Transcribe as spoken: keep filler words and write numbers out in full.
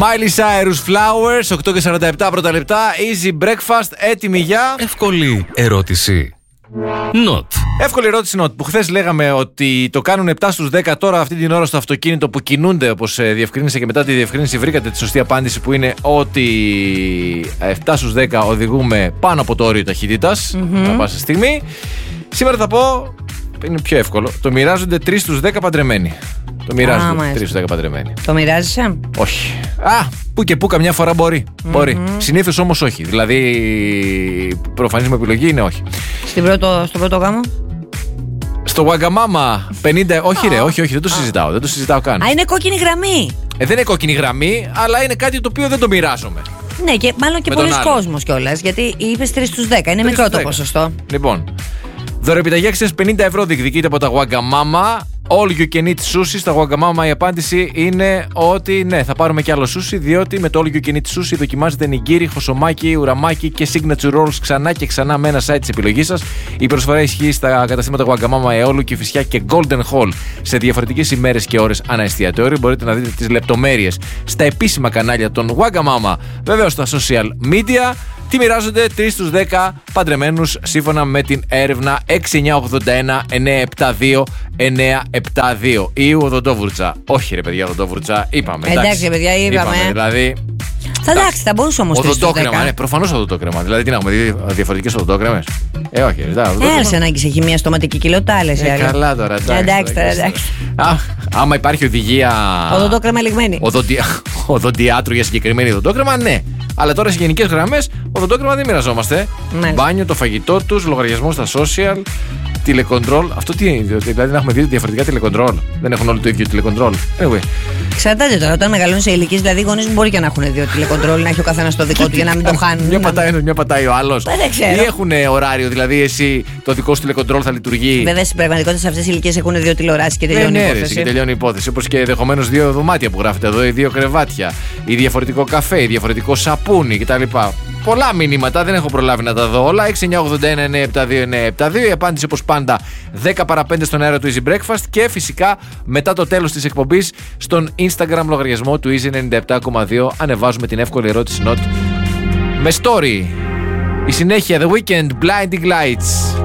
Miley Cyrus Flowers, οκτώ και σαράντα επτά πρώτα λεπτά. Easy breakfast, έτοιμη για. Εύκολη ερώτηση. Not. Εύκολη ερώτηση not. Που χθες λέγαμε ότι το κάνουν επτά στους δέκα. Τώρα, αυτή την ώρα στο αυτοκίνητο που κινούνται, όπως διευκρίνησε και μετά τη διευκρίνηση, βρήκατε τη σωστή απάντηση που είναι ότι επτά στους δέκα οδηγούμε πάνω από το όριο ταχύτητας. Mm-hmm. Ανά πάσα στιγμή. Σήμερα θα πω. Είναι πιο εύκολο. Το μοιράζονται τρεις στους δέκα παντρεμένοι. Το μοιράζονται τρεις στους δέκα παντρεμένοι. Το μοιράζεσαι? Όχι. Α, που και που καμιά φορά μπορεί. Mm-hmm. Μπορεί. Συνήθως όμως όχι. Δηλαδή, προφανής μου επιλογή είναι όχι. Στην πρώτο, στο πρώτο γάμο? Στο Wagamama πενήντα. Όχι, ρε, όχι, όχι, δεν το συζητάω. Δεν το συζητάω καν. Α, είναι κόκκινη γραμμή. Ε, δεν είναι κόκκινη γραμμή, αλλά είναι κάτι το οποίο δεν το μοιράζομαι. Ναι, και μάλλον και πολλοί κόσμος κιόλας. Γιατί είπες τρεις στους δέκα. Είναι μικρό το ποσοστό. Λοιπόν. Δωρεοπιταγή αξίας πενήντα ευρώ διεκδικείται από τα Wagamama. All you can eat sushi στα Wagamama. Η απάντηση είναι ότι ναι, θα πάρουμε κι άλλο sushi, διότι με το all you can eat sushi δοκιμάζετε νιγκίρι, χωσομάκι, ουραμάκι και signature rolls ξανά και ξανά με ένα site της επιλογής σας. Η προσφορά ισχύει στα καταστήματα Wagamama, Εόλου, Κηφισιά και Golden Hall σε διαφορετικές ημέρες και ώρες ανά εστιατόριο. Μπορείτε να δείτε τις λεπτομέρειες στα επίσημα κανάλια των Wagamama, βεβαίως στα social media. Τι μοιράζονται τρεις στους δέκα παντρεμένους σύμφωνα με την έρευνα έξι εννιά ογδόντα ένα εννιά επτά δύο εννιά επτά δύο. Ή οδοντόβουρτσα. Όχι, ρε παιδιά, οδοντόβουρτσα. Είπαμε. Εντάξει, εντάξει παιδιά, είπαμε. είπαμε δηλαδή. Θα εντάξει, θα μπορούσε όμως. Οδοντόκρεμα, ναι, προφανώς οδοντόκρεμα. Δηλαδή, τι να έχουμε, διαφορετικές οδοντόκρεμες. Ε, όχι, ρε. Έλασε ανάγκη σε χημεία στοματική κοιλωτά, λες. Ε, καλά τώρα, εντάξει. Εντάξει. Άμα υπάρχει οδηγία. Οδοντόκρεμα ελιγμένη. Οδοντιάτρου για συγκεκριμένη οδοντόκρεμα, ναι. Αλλά τώρα σε γενικές γραμμές, οδοντόκρεμα δεν μοιραζόμαστε. Μπάνιο, το φαγητό τους, λογαριασμό στα social, τηλεκοντρόλ. Αυτό τι είναι, δηλαδή να έχουμε δύο διαφορετικά τηλεκοντρόλ. Δεν έχουν όλοι το ίδιο τηλεκοντρόλ. Anyway. Εξαρτάται τώρα, όταν μεγαλώνουν σε ηλικίες, δηλαδή οι γονείς μπορεί και να έχουν δύο τηλεκοντρόλ, να έχει ο καθένας το δικό του για να μην το χάνουν. Μια πατάει ένας, μια πατάει ο άλλος. Δεν ξέρω. Ή έχουν ωράριο, δηλαδή εσύ το δικό σου τηλεκοντρόλ θα λειτουργεί. Βέβαια στην πραγματικότητα σε αυτές τις ηλικίες έχουν δύο τηλεοράσεις και τελειώνει η υπόθεση. Και τελειώνει η υπόθεση. Όπως και ενδεχομένως δύο δωμάτια που γράφετε εδώ, ή δύο κρεβάτια, ή διαφορετικό καφέ, ή διαφορετικό σαπούνι κτλ. Πολλά μηνύματα, δεν έχω προλάβει να τα δω όλα. έξι εννιά ογδόντα ένα εννιά επτά δύο εννιά επτά δύο. Η απάντηση όπως πάντα δέκα παρά πέντε στον αέρα του Easy Breakfast. Και φυσικά μετά το τέλος της εκπομπής στον Instagram λογαριασμό του Easy ενενήντα επτά κόμμα δύο ανεβάζουμε την εύκολη ερώτηση Not με story. Η συνέχεια The Weeknd, Blinding Lights.